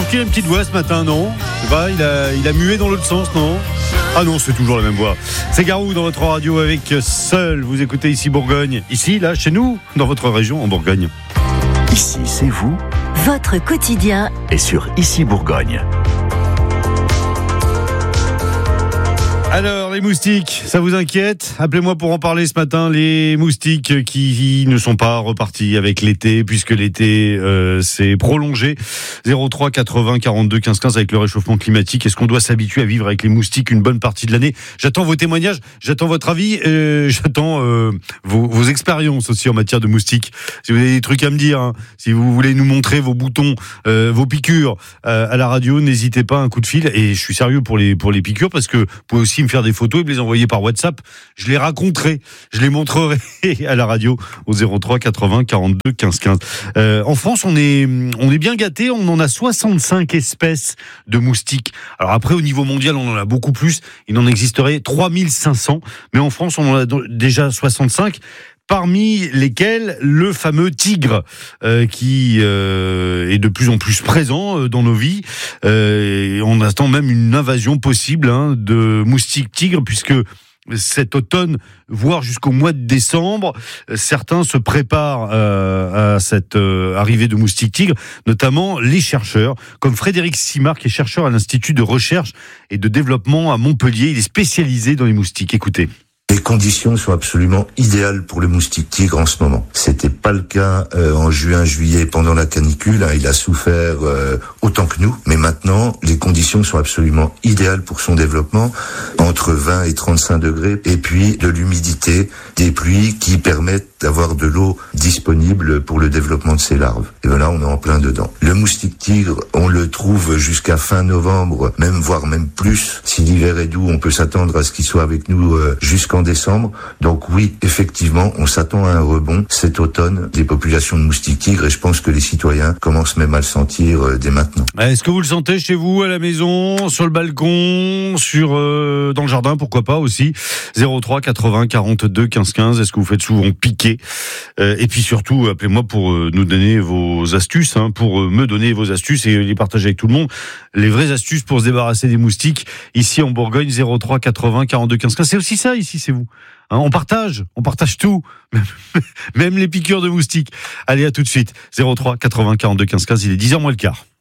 trouve qu'il a une petite voix ce matin, non? Je sais pas, il a mué dans l'autre sens, non? Ah non, c'est toujours la même voix. C'est Garou dans votre radio avec Seul. Vous écoutez ici Bourgogne. Ici, là, chez nous, dans votre région, en Bourgogne. Ici, c'est vous. Votre quotidien Et sur Ici Bourgogne. Alors, les moustiques, ça vous inquiète? Appelez-moi pour en parler ce matin. Les moustiques qui ne sont pas repartis avec l'été, puisque l'été s'est prolongé. 03 80 42 15 15 avec le réchauffement climatique. Est-ce qu'on doit s'habituer à vivre avec les moustiques une bonne partie de l'année? J'attends vos témoignages, j'attends votre avis, j'attends vos expériences aussi en matière de moustiques. Si vous avez des trucs à me dire, hein, si vous voulez nous montrer vos boutons, vos piqûres à la radio, n'hésitez pas, un coup de fil. Et je suis sérieux pour les piqûres, parce que vous pouvez aussi me faire des photos et me les envoyer par WhatsApp. Je les raconterai, je les montrerai à la radio au 03 80 42 15 15. En France, on est bien gâtés. On en a 65 espèces de moustiques. Alors après, au niveau mondial, on en a beaucoup plus. Il en existerait 3500. Mais en France, on en a déjà 65. Parmi lesquels le fameux tigre qui est de plus en plus présent dans nos vies. On attend même une invasion possible de moustiques tigres, puisque cet automne, voire jusqu'au mois de décembre, certains se préparent à cette arrivée de moustiques tigres, notamment les chercheurs, comme Frédéric Simard, qui est chercheur à l'Institut de recherche et de développement à Montpellier. Il est spécialisé dans les moustiques. Écoutez. Les conditions sont absolument idéales pour le moustique tigre en ce moment. C'était pas le cas en juin, juillet pendant la canicule. Il a souffert autant que nous. Mais maintenant, les conditions sont absolument idéales pour son développement, entre 20 et 35 degrés. Et puis de l'humidité, des pluies qui permettent d'avoir de l'eau disponible pour le développement de ses larves. Et voilà, on est en plein dedans. Le moustique tigre, on le trouve jusqu'à fin novembre, voire même plus. Si l'hiver est doux, on peut s'attendre à ce qu'il soit avec nous jusqu'en décembre. Donc oui, effectivement, on s'attend à un rebond cet automne des populations de moustiques tigres, et je pense que les citoyens commencent même à le sentir dès maintenant. Est-ce que vous le sentez chez vous, à la maison, sur le balcon, dans le jardin, pourquoi pas aussi? 03 80 42 15 15. Est-ce que vous faites souvent piquer? Et puis surtout, appelez-moi pour nous donner vos astuces, pour me donner vos astuces et les partager avec tout le monde. Les vraies astuces pour se débarrasser des moustiques ici en Bourgogne. 03 80 42 15 15. C'est aussi ça ici, c'est vous. On partage tout, même les piqûres de moustiques. Allez, à tout de suite. 03 80 42 15 15. Il est 10h moins le quart.